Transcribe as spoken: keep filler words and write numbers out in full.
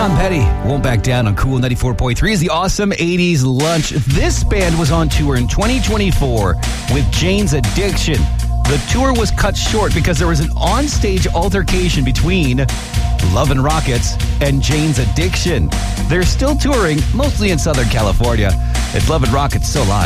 Tom Petty won't back down on Cool ninety-four point three is the awesome eighties lunch. This band was on tour in twenty twenty-four with Jane's Addiction. The tour was cut short because there was an onstage altercation between Love and Rockets and Jane's Addiction. They're still touring, mostly in Southern California. It's Love and Rockets still live.